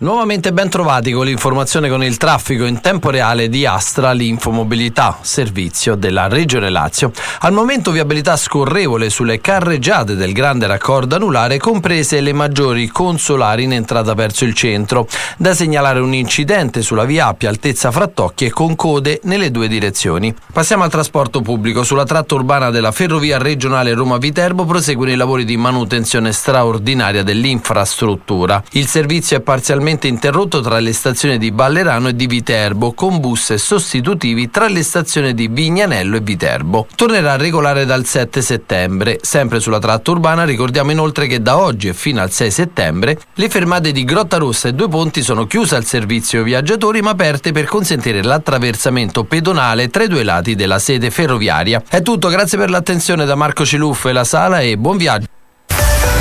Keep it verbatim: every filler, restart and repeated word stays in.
Nuovamente ben trovati con l'informazione con il traffico in tempo reale di Astra L'infomobilità, servizio della Regione Lazio. Al momento viabilità scorrevole sulle carreggiate del grande raccordo anulare, comprese le maggiori consolari in entrata verso il centro. Da segnalare un incidente sulla via Appia altezza Frattocchie con code nelle due direzioni. Passiamo al trasporto pubblico. Sulla tratta urbana della ferrovia regionale Roma-Viterbo proseguono i lavori di manutenzione straordinaria dell'infrastruttura. Il servizio è parzialmente interrotto tra le stazioni di Ballerano e di Viterbo, con bus sostitutivi tra le stazioni di Vignanello e Viterbo. Tornerà regolare dal sette settembre. Sempre sulla tratta urbana ricordiamo inoltre che da oggi e fino al sei settembre le fermate di Grottarossa e Due Ponti sono chiuse al servizio viaggiatori, ma aperte per consentire l'attraversamento pedonale tra i due lati della sede ferroviaria. È tutto, grazie per l'attenzione da Marco Ciluffo e la Sala e buon viaggio.